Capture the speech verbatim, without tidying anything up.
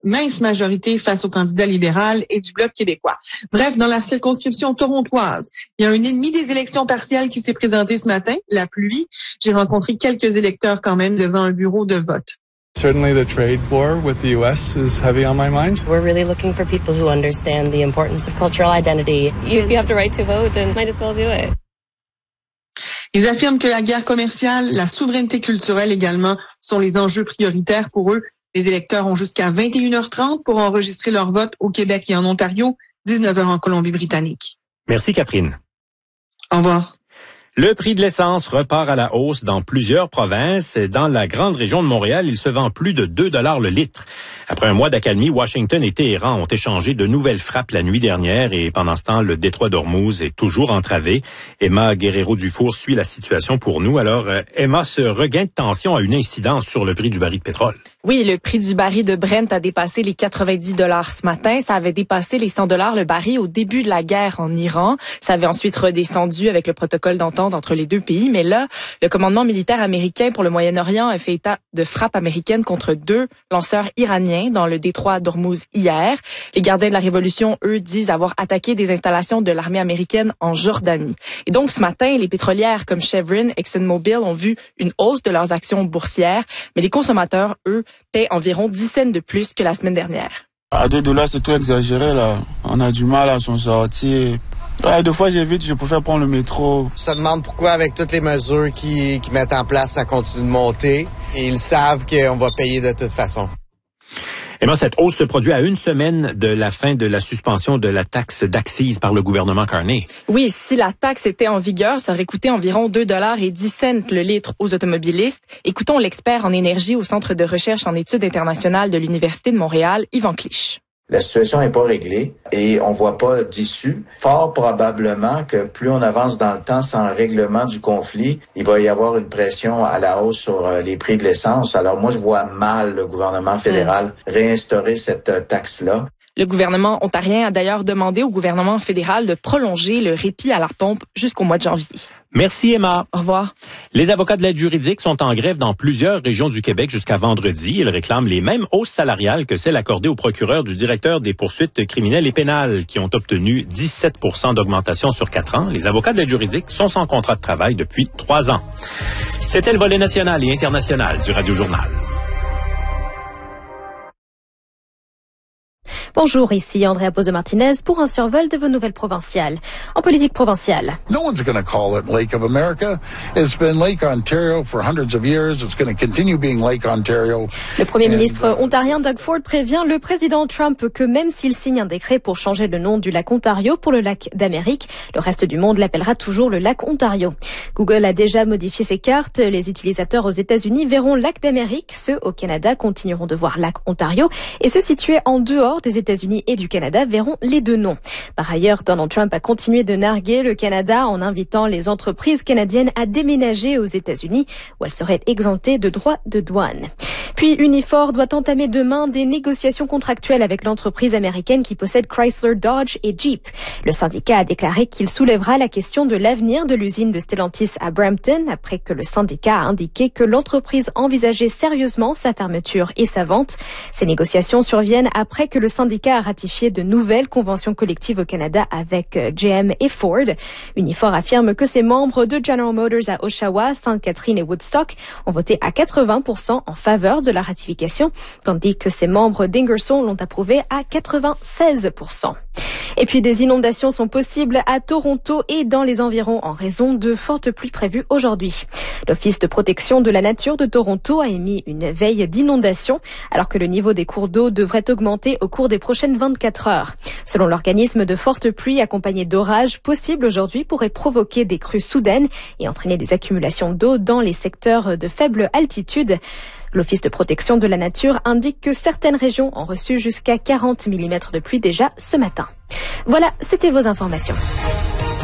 mince majorité face au candidat libéral et du Bloc québécois. Bref, dans la circonscription torontoise, il y a un ennemi des élections partielles qui s'est présenté ce matin, la pluie. J'ai rencontré quelques électeurs quand même devant un bureau de vote. Certainly the trade war with the U S is heavy on my mind. We're really looking for people who understand the importance of cultural identity. If you have the right to vote, then might as well do it. Ils affirment que la guerre commerciale, la souveraineté culturelle également sont les enjeux prioritaires pour eux. Les électeurs ont jusqu'à vingt et une heures trente pour enregistrer leur vote au Québec et en Ontario, dix-neuf heures en Colombie-Britannique. Merci Catherine. Au revoir. Le prix de l'essence repart à la hausse dans plusieurs provinces. Dans la grande région de Montréal, il se vend plus de deux dollars le litre. Après un mois d'accalmie, Washington et Téhéran ont échangé de nouvelles frappes la nuit dernière et pendant ce temps, le détroit d'Ormuz est toujours entravé. Emma Guerrero-Dufour suit la situation pour nous. Alors, Emma, ce regain de tension a une incidence sur le prix du baril de pétrole. Oui, le prix du baril de Brent a dépassé les quatre-vingt-dix dollars ce matin. Ça avait dépassé les cent dollars le baril au début de la guerre en Iran. Ça avait ensuite redescendu avec le protocole d'entente entre les deux pays. Mais là, le commandement militaire américain pour le Moyen-Orient a fait état de frappes américaines contre deux lanceurs iraniens dans le détroit d'Ormuz hier. Les gardiens de la révolution, eux, disent avoir attaqué des installations de l'armée américaine en Jordanie. Et donc, ce matin, les pétrolières comme Chevron, ExxonMobil ont vu une hausse de leurs actions boursières. Mais les consommateurs, eux, paient environ dix cents de plus que la semaine dernière. À deux dollars, c'est tout exagéré, là. On a du mal à s'en sortir. Ouais, deux fois, j'évite, je préfère prendre le métro. Ça demande pourquoi, avec toutes les mesures qu'ils qui mettent en place, ça continue de monter. Et ils savent qu'on va payer de toute façon. Eh bien, cette hausse se produit à une semaine de la fin de la suspension de la taxe d'accise par le gouvernement Carney. Oui, si la taxe était en vigueur, ça aurait coûté environ deux dollars et dix cents le litre aux automobilistes. Écoutons l'expert en énergie au Centre de recherche en études internationales de l'Université de Montréal, Yvan Clich. La situation n'est pas réglée et on voit pas d'issue. Fort probablement que plus on avance dans le temps sans règlement du conflit, il va y avoir une pression à la hausse sur les prix de l'essence. Alors moi, je vois mal le gouvernement fédéral mmh. réinstaurer cette taxe-là. Le gouvernement ontarien a d'ailleurs demandé au gouvernement fédéral de prolonger le répit à la pompe jusqu'au mois de janvier. Merci Emma. Au revoir. Les avocats de l'aide juridique sont en grève dans plusieurs régions du Québec jusqu'à vendredi. Ils réclament les mêmes hausses salariales que celles accordées au procureur du directeur des poursuites criminelles et pénales qui ont obtenu dix-sept pour cent d'augmentation sur quatre ans. Les avocats de l'aide juridique sont sans contrat de travail depuis trois ans. C'était le volet national et international du Radio Journal. Bonjour, ici Andrea Pozo Martinez pour un survol de vos nouvelles provinciales. En politique provinciale. No one's going to call it Lake of America. It's been Lake Ontario for hundreds of years. It's going to continue being Lake Ontario. Le premier ministre ontarien Doug Ford prévient le président Trump que même s'il signe un décret pour changer le nom du lac Ontario pour le lac d'Amérique, le reste du monde l'appellera toujours le lac Ontario. Google a déjà modifié ses cartes. Les utilisateurs aux États-Unis verront lac d'Amérique. Ceux au Canada continueront de voir lac Ontario. Et ceux situés en dehors des États-Unis et du Canada verront les deux noms. Par ailleurs, Donald Trump a continué de narguer le Canada en invitant les entreprises canadiennes à déménager aux États-Unis où elles seraient exemptées de droits de douane. Puis Unifor doit entamer demain des négociations contractuelles avec l'entreprise américaine qui possède Chrysler, Dodge et Jeep. Le syndicat a déclaré qu'il soulèvera la question de l'avenir de l'usine de Stellantis à Brampton après que le syndicat a indiqué que l'entreprise envisageait sérieusement sa fermeture et sa vente. Ces négociations surviennent après que le syndicat a ratifié de nouvelles conventions collectives au Canada avec G M et Ford. Unifor affirme que ses membres de General Motors à Oshawa, Sainte-Catherine et Woodstock ont voté à quatre-vingts pour cent en faveur de la ratification, tandis que ses membres d'Ingersoll l'ont approuvé à quatre-vingt-seize pour cent. Et puis des inondations sont possibles à Toronto et dans les environs en raison de fortes pluies prévues aujourd'hui. L'Office de protection de la nature de Toronto a émis une veille d'inondation alors que le niveau des cours d'eau devrait augmenter au cours des prochaines vingt-quatre heures. Selon l'organisme, de fortes pluies accompagnées d'orages possibles aujourd'hui pourraient provoquer des crues soudaines et entraîner des accumulations d'eau dans les secteurs de faible altitude. L'Office de protection de la nature indique que certaines régions ont reçu jusqu'à quarante millimètres de pluie déjà ce matin. Voilà, c'était vos informations.